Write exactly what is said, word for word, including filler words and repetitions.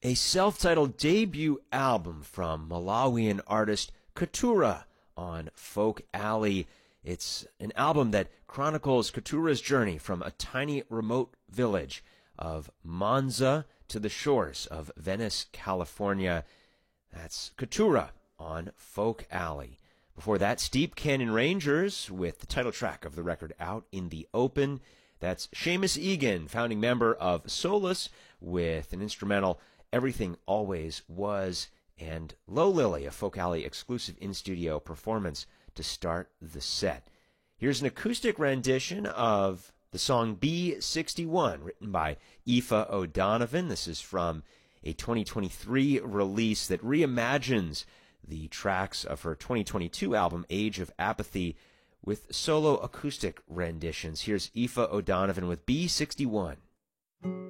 A self-titled debut album from Malawian artist Katura on Folk Alley. It's an album that chronicles Katura's journey from a tiny remote village of Monza to the shores of Venice, California. That's Katura on Folk Alley. Before that, Steep Canyon Rangers with the title track of the record, Out in the Open. That's Seamus Egan, founding member of Solus, with an instrumental, Everything Always Was, and Low Lily, a Folk Alley exclusive in-studio performance to start the set. Here's an acoustic rendition of the song B sixty-one, written by Aoife O'Donovan. This is from a twenty twenty-three release that reimagines the tracks of her twenty twenty-two album, Age of Apathy, with solo acoustic renditions. Here's Aoife O'Donovan with B sixty-one.